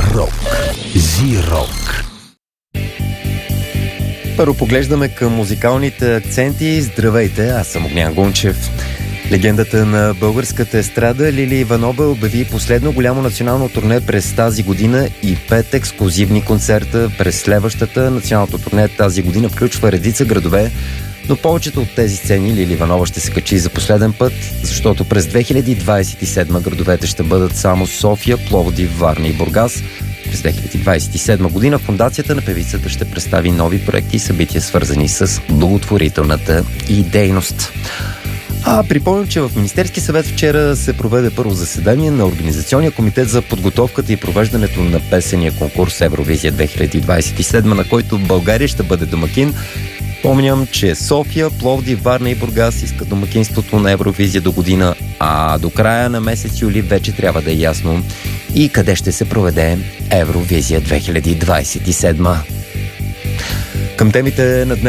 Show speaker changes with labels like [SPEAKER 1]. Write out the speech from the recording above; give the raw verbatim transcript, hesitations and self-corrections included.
[SPEAKER 1] Рок. Зи-рок. Първо поглеждаме към музикалните акценти. Здравейте, аз съм Огнян Гунчев. Легендата на българската естрада Лили Иванова обяви последно голямо национално турне през тази година и пет ексклузивни концерта през следващата. Националното турне тази година включва редица градове, но повечето от тези сцени Лили Иванова ще се качи за последен път, защото през две хиляди двадесет и седма градовете ще бъдат само София, Пловдив, Варна и Бургас. През две хиляди двадесет и седма година фондацията на певицата ще представи нови проекти и събития, свързани с благотворителната и дейност. А припомням, че в Министерски съвет вчера се проведе първо заседание на Организационния комитет за подготовката и провеждането на песения конкурс Евровизия две хиляди двадесет и седма, на който България ще бъде домакин. Помням, че София, Пловдив, Варна и Бургас искат домакинството на Евровизия до година, а до края на месец юли вече трябва да е ясно и къде ще се проведе Евровизия две хиляди двадесет и седма. Към темите на днес